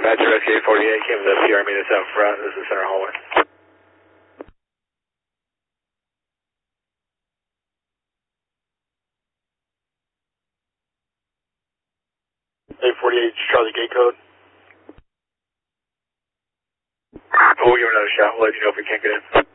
Dispatcher Rescue 48 came to the PR meet us out front. This is center hallway. A48 Charlie gate code. We'll give another shot. We'll let you know if we can't get in.